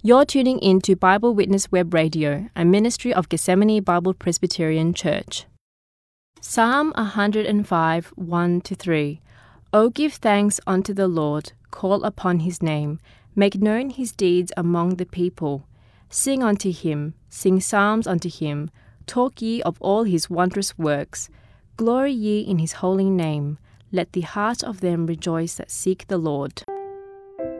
You're tuning in to Bible Witness Web Radio, a ministry of Gethsemane Bible Presbyterian Church. Psalm 105, 1-3. O give thanks unto the Lord, call upon his name, make known his deeds among the people. Sing unto him, sing psalms unto him, talk ye of all his wondrous works. Glory ye in his holy name. Let the heart of them rejoice that seek the Lord.